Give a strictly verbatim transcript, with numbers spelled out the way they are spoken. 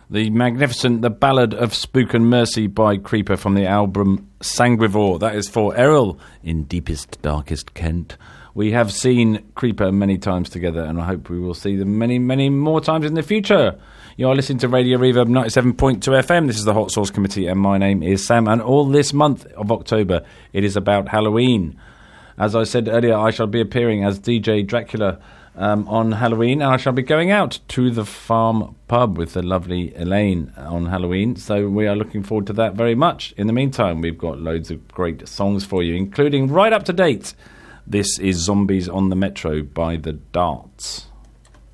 The magnificent The Ballad of Spook and Mercy by Creeper from the album Sanguivore. That is for Errol in deepest, darkest Kent. We have seen Creeper many times together, and I hope we will see them many, many more times in the future. You are listening to Radio Reverb ninety-seven point two F M. This is the Hot Sauce Committee, and my name is Sam. And all this month of October, it is about Halloween. As I said earlier, I shall be appearing as D J Dracula Um, on Halloween, and I shall be going out to the Farm Pub with the lovely Elaine on Halloween, so we are looking forward to that very much. In the meantime, we've got loads of great songs for you, including right up to date. This is Zombies on the Metro by The Darts.